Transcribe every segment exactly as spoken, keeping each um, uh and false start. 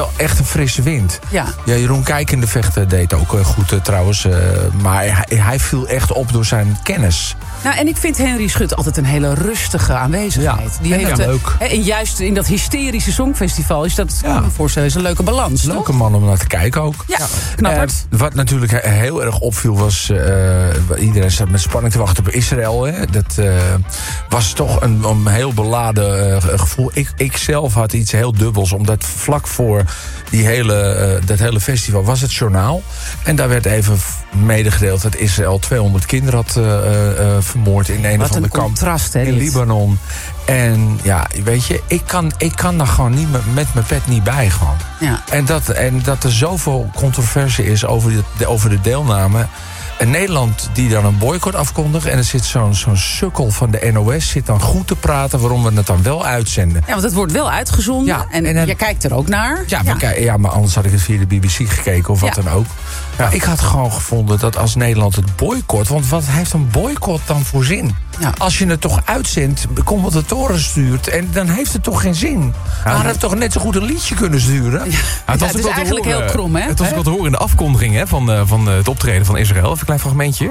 Echt een frisse wind. Ja. Ja, Jeroen Kijkende vechten deed ook goed uh, trouwens. Uh, maar hij, hij viel echt op door zijn kennis. Nou, en ik vind Henry Schut altijd een hele rustige aanwezigheid. Ja, Die heeft, ja, leuk. Uh, en juist in dat hysterische songfestival is dat, ja. voorstel is een leuke balans. Leuke toch? man om naar te kijken ook. Ja, knapperd. Uh, wat natuurlijk heel erg opviel was... Uh, iedereen zat met spanning te wachten op Israël. Hè. Dat uh, was toch een, een heel beladen uh, gevoel. Ik, ik zelf had iets heel dubbels. Omdat vlak voor die hele, uh, dat hele festival was het journaal. En daar werd even medegedeeld dat Israël tweehonderd kinderen had uh, uh, vermoord in een Wat of andere kamp contrast, hè, in dit. Libanon. En ja, weet je, ik kan, ik kan daar gewoon niet met, met mijn pet niet bij gewoon. Ja. En, dat, en dat er zoveel controverse is over de, over de deelname. En Nederland die dan een boycott afkondigt. En er zit zo'n zo'n sukkel van de N O S zit dan goed te praten waarom we het dan wel uitzenden. Ja, want het wordt wel uitgezonden. Ja, en en, en je kijkt er ook naar. Ja, ja. Maar, kijk, ja, maar anders had ik het via de B B C gekeken of wat Ja. dan ook. Maar ik had gewoon gevonden dat als Nederland het boycott... want wat heeft een boycott dan voor zin? Ja. Als je het toch uitzendt, commentatoren stuurt... en dan heeft het toch geen zin? We hadden toch net zo goed een liedje kunnen sturen? Ja. Ja, het, Ja, was het is ook wel te eigenlijk horen, heel krom, hè? Het was ook Hè? wel te horen in de afkondiging hè, van, uh, van uh, het optreden van Israël. Even een klein fragmentje.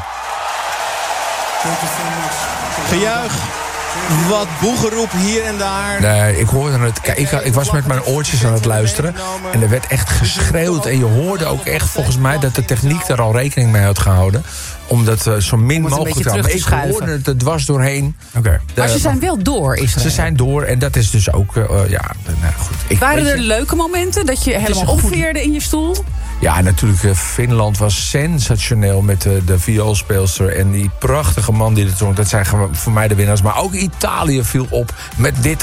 Gejuich, wat boegeroep hier en daar. Nee, ik hoorde het. Kijk, ik, ik was met mijn oortjes aan het luisteren. En er werd echt geschreeuwd. En je hoorde ook echt volgens mij dat de techniek daar al rekening mee had gehouden. Om dat uh, zo min Om het een mogelijk beetje te terug Maar te ik schuiven. hoorde het er dwars doorheen. Okay. Maar ze De- zijn wel door, Israël. Ze zijn door en dat is dus ook... Uh, ja, nou goed. Ik, Waren weet er je- leuke momenten dat je helemaal een goed- opveerde in je stoel? Ja, natuurlijk, uh, Finland was sensationeel met uh, de vioolspeelster... en die prachtige man die het zong. Dat zijn gewoon voor mij de winnaars. Maar ook Italië viel op met dit